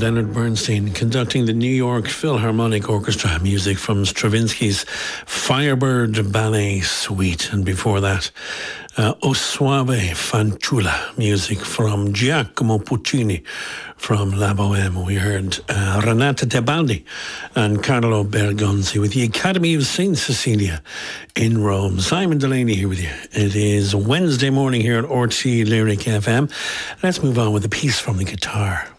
Leonard Bernstein conducting the New York Philharmonic Orchestra, music from Stravinsky's Firebird Ballet Suite. And before that, O Soave Fanciulla, music from Giacomo Puccini from La Bohème. We heard Renata Tebaldi and Carlo Bergonzi with the Academy of St. Cecilia in Rome. Simon Delaney here with you. It is Wednesday morning here at RT Lyric FM. Let's move on with a piece from the guitar.